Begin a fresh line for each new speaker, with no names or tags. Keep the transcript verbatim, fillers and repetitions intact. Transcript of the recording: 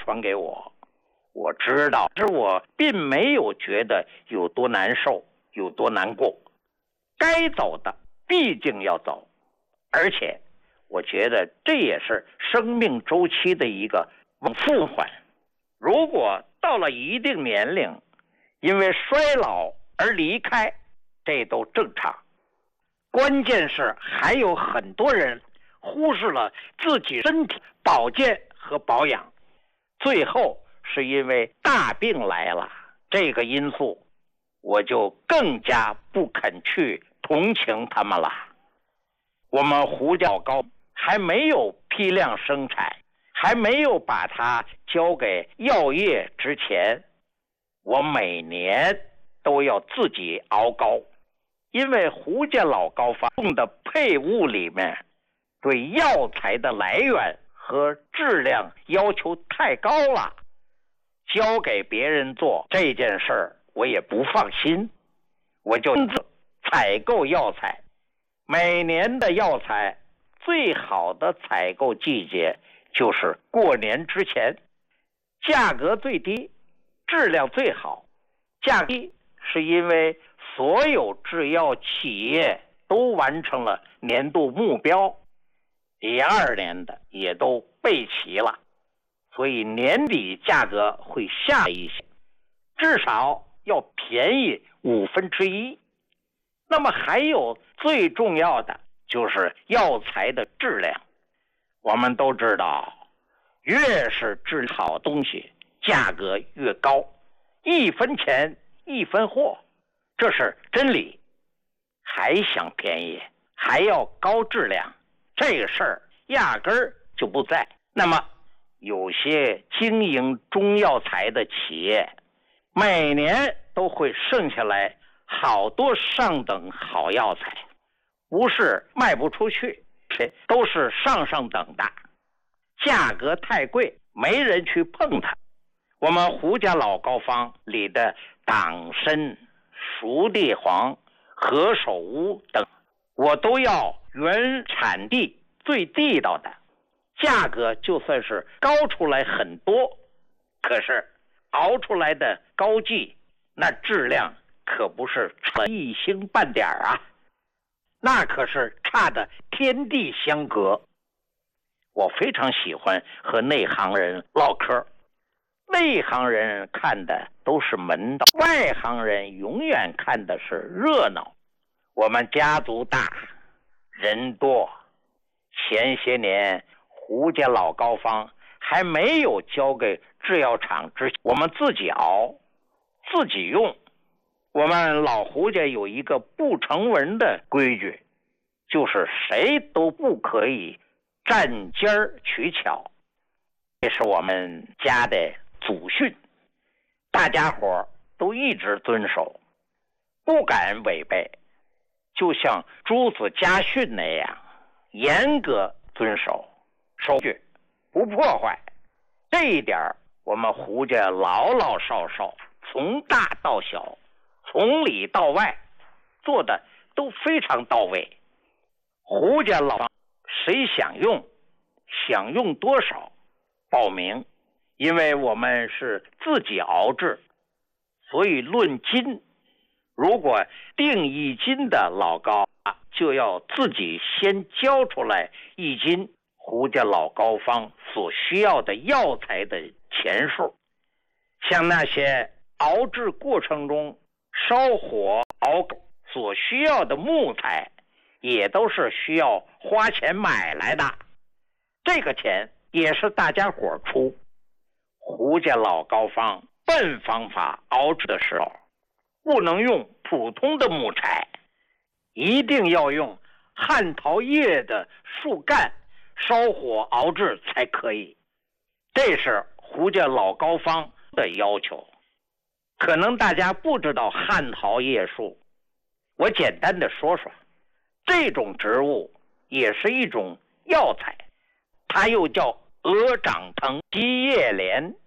传给我，我知道，是我并没有觉得有多难受，有多难过。该走的毕竟要走，而且我觉得这也是生命周期的一个复缓。如果到了一定年龄，因为衰老而离开，这都正常。关键是还有很多人忽视了自己身体保健和保养，最后是因为大病来了，这个因素我就更加不肯去同情他们了。我们胡家老高还没有批量生产，还没有把它交给药业之前，我每年都要自己熬膏，因为胡家老膏方用的配物里面对药材的来源和质量要求太高了，交给别人做这件事儿我也不放心，我就采购药材。每年的药材最好的采购季节就是过年之前，价格最低，质量最好。价格低是因为所有制药企业都完成了年度目标，第二年的也都备齐了，所以年底价格会下一些，至少要便宜五分之一。那么还有最重要的就是药材的质量。我们都知道，越是质好东西，价格越高，一分钱一分货，这是真理。还想便宜，还要高质量，这个事儿压根儿就不在。那么有些经营中药材的企业，每年都会剩下来好多上等好药材，不是卖不出去，都是上上等的，价格太贵，没人去碰它。我们胡家老膏方里的党参、熟地黄、何首乌等，我都要原产地最地道的，价格就算是高出来很多，可是熬出来的膏剂那质量可不是差一星半点啊，那可是差的天地相隔。我非常喜欢和内行人唠嗑，内行人看的都是门道，外行人永远看的是热闹。我们家族大，人多，前些年胡家老膏方还没有交给制药厂之前，我们自己熬自己用。我们老胡家有一个不成文的规矩，就是谁都不可以占尖儿取巧，这是我们家的祖训，大家伙都一直遵守，不敢违背，就像朱子家训那样严格遵守，守矩不破坏。这一点我们胡家老老少少从大到小，从里到外做的都非常到位。胡家老谁想用想用多少报名，因为我们是自己熬制，所以论斤，如果定一斤的老膏就要自己先交出来一斤胡家老膏方所需要的药材的钱数。像那些熬制过程中烧火熬所需要的木材，也都是需要花钱买来的，这个钱也是大家伙出。胡家老膏方笨方法熬制的时候，不能用普通的木柴，一定要用汉桃叶的树干烧火熬制才可以，这是胡家老膏方的要求。可能大家不知道汉桃叶树，我简单的说说，这种植物也是一种药材，它又叫鹅掌藤、鸡叶莲，